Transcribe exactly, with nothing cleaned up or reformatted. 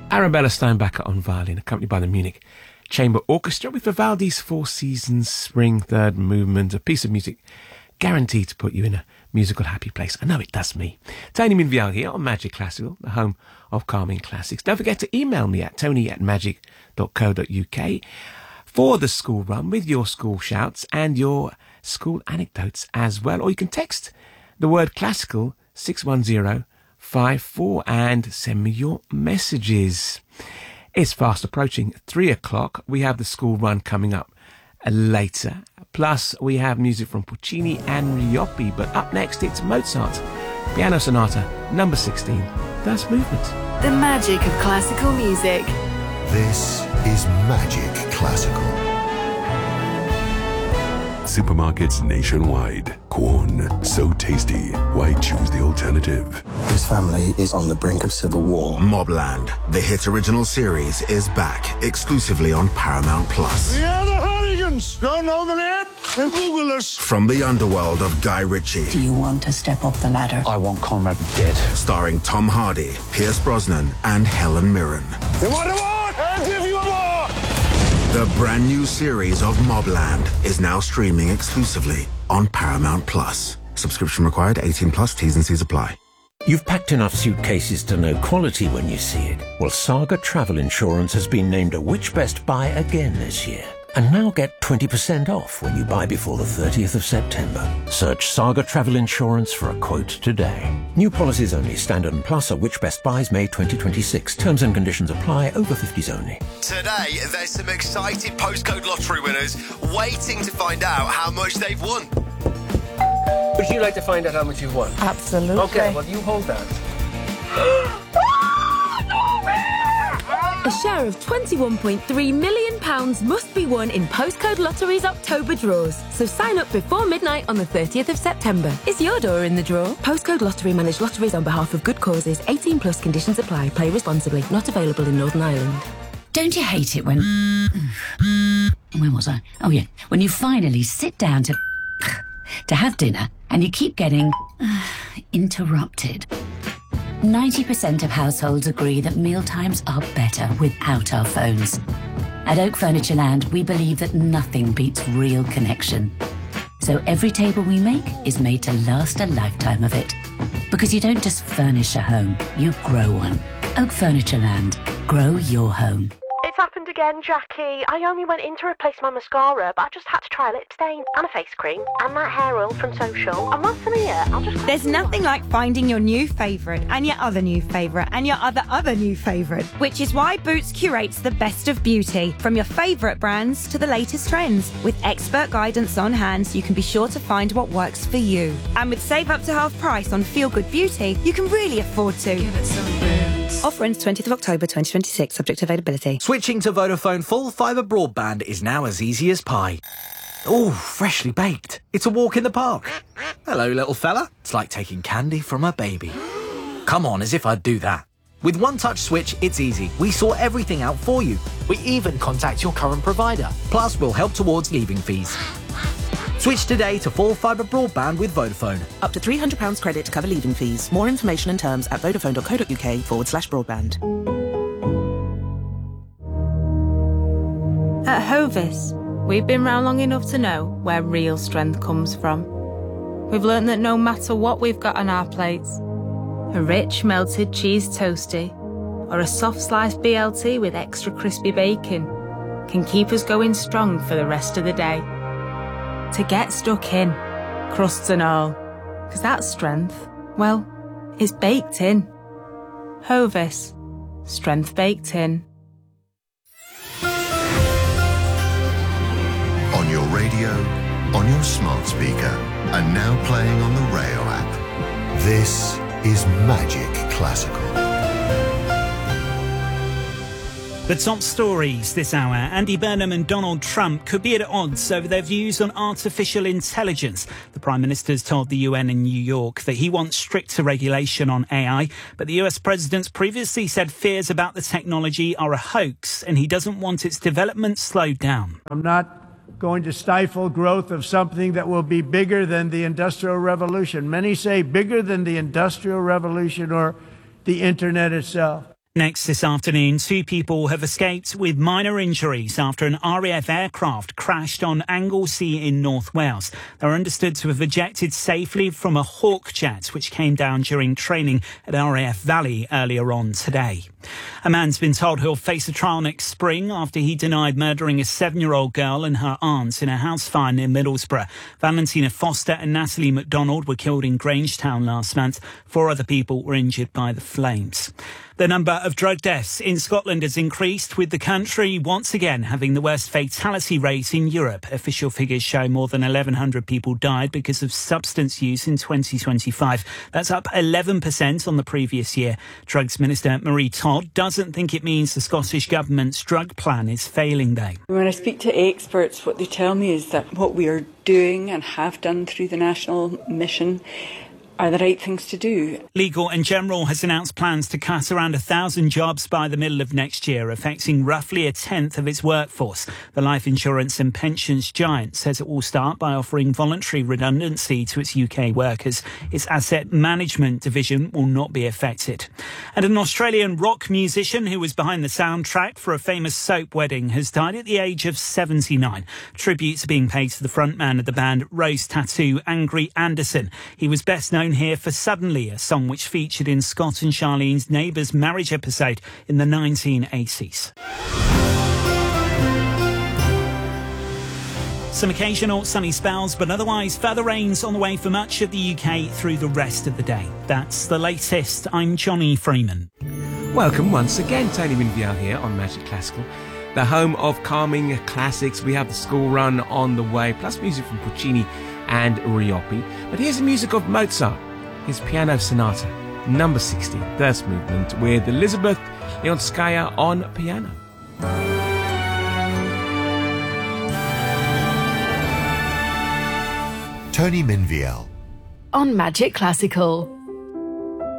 Arabella Steinbacher on violin, accompanied by the Munich Chamber Orchestra with Vivaldi's Four Seasons Spring Third Movement, a piece of music guaranteed to put you in a musical happy place. I know it does me. Tony Minvial here on Magic Classical, the home of calming classics. Don't forget to email me at tony at magic dot co dot uk for the school run with your school shouts and your school anecdotes as well. Or you can text the word classical six one zero five four and send me your messages. It's fast approaching three o'clock. We have the school run coming up later. Plus, we have music from Puccini and Rioppi. But up next, it's Mozart, Piano Sonata, number sixteen, First Movement. The magic of classical music. This is Magic Classical. Supermarkets nationwide. Corn, so tasty. Why choose the alternative? This family is on the brink of civil war. Mobland, the hit original series, is back exclusively on Paramount Plus. We are the hooligans. Don't know the name? Then Google us. From the underworld of Guy Ritchie. Do you want to step off the ladder? I want Conrad dead. Starring Tom Hardy, Pierce Brosnan, and Helen Mirren. You want a war? I'll give you a war. The brand new series of Mobland is now streaming exclusively on Paramount Plus. Subscription required, eighteen plus, T's and C's apply. You've packed enough suitcases to know quality when you see it. Well, Saga Travel Insurance has been named a Which Best Buy again this year. And now get twenty percent off when you buy before the thirtieth of September. Search Saga Travel Insurance for a quote today. New policies only. Standard and Plus are Which Best Buys May twenty twenty-six. Terms and conditions apply. Over fifties only. Today, there's some excited postcode lottery winners waiting to find out how much they've won. Would you like to find out how much you've won? Absolutely. Okay, well, you hold that. A share of twenty-one point three million pounds must be won in Postcode Lottery's October draws. So sign up before midnight on the thirtieth of September. Is your door in the draw? Postcode Lottery manage lotteries on behalf of good causes. eighteen plus conditions apply. Play responsibly. Not available in Northern Ireland. Don't you hate it when... Where was I? Oh, yeah. When you finally sit down to... to have dinner and you keep getting... interrupted. ninety percent of households agree that mealtimes are better without our phones. At Oak Furniture Land, we believe that nothing beats real connection. So every table we make is made to last a lifetime of it. Because you don't just furnish a home, you grow one. Oak Furniture Land. Grow your home. It's happened again, Jackie. I only went in to replace my mascara, but I just had to try a lip stain and a face cream and that hair oil from Social. And once I'm here, I'll just... There's nothing like finding your new favourite and your other new favourite and your other other new favourite, which is why Boots curates the best of beauty, from your favourite brands to the latest trends. With expert guidance on hand, you can be sure to find what works for you. And with save up to half price on Feel Good Beauty, you can really afford to. Give it some Boots. Offer ends twentieth of October twenty twenty-six, subject to availability. Switching to Vodafone full fibre broadband is now as easy as pie. Oh, freshly baked. It's a walk in the park. Hello, little fella. It's like taking candy from a baby. Come on, as if I'd do that. With One Touch Switch, it's easy. We sort everything out for you. We even contact your current provider. Plus, we'll help towards leaving fees. Switch today to full fibre broadband with Vodafone. Up to three hundred pounds credit to cover leaving fees. More information and terms at vodafone.co.uk forward slash broadband. At Hovis, we've been round long enough to know where real strength comes from. We've learnt that no matter what we've got on our plates, a rich melted cheese toastie or a soft sliced B L T with extra crispy bacon can keep us going strong for the rest of the day. To get stuck in, crusts and all, because that strength, well, is baked in. Hovis, strength baked in. On your radio, on your smart speaker, and now playing on the Rayo app. This is Magic Classical. The top stories this hour. Andy Burnham and Donald Trump could be at odds over their views on artificial intelligence. The Prime Minister's told the U N in New York that he wants stricter regulation on A I, but the U S President's previously said fears about the technology are a hoax and he doesn't want its development slowed down. I'm not going to stifle growth of something that will be bigger than the Industrial Revolution. Many say bigger than the Industrial Revolution or the Internet itself. Next this afternoon, two people have escaped with minor injuries after an R A F aircraft crashed on Anglesey in North Wales. They are understood to have ejected safely from a Hawk jet which came down during training at R A F Valley earlier on today. A man's been told he'll face a trial next spring after he denied murdering a seven-year-old girl and her aunt in a house fire near Middlesbrough. Valentina Foster and Natalie MacDonald were killed in Grangetown last month. Four other people were injured by the flames. The number of drug deaths in Scotland has increased, with the country once again having the worst fatality rate in Europe. Official figures show more than eleven hundred people died because of substance use in twenty twenty-five. That's up eleven percent on the previous year. Drugs Minister Marie Todd doesn't think it means the Scottish Government's drug plan is failing, though. When I speak to experts, what they tell me is that what we are doing and have done through the national mission are the right things to do. Legal and General has announced plans to cut around a thousand jobs by the middle of next year, affecting roughly a tenth of its workforce. The life insurance and pensions giant says it will start by offering voluntary redundancy to its U K workers. Its asset management division will not be affected. And an Australian rock musician who was behind the soundtrack for a famous soap wedding has died at the age of seventy-nine. Tributes are being paid to the frontman of the band Rose Tattoo, Angry Anderson. He was best known here for Suddenly, a song which featured in Scott and Charlene's Neighbours marriage episode in the nineteen eighties. Some occasional sunny spells, but otherwise further rains on the way for much of the U K through the rest of the day. That's the latest. I'm Johnny Freeman. Welcome once again, Tony Minviel here on Magic Classical, the home of calming classics. We have the school run on the way, plus music from Puccini and Rioppi. But here's the music of Mozart, his Piano Sonata, number sixty, First Movement, with Elizabeth Leonskaya on piano. Tony Minviel on Magic Classical.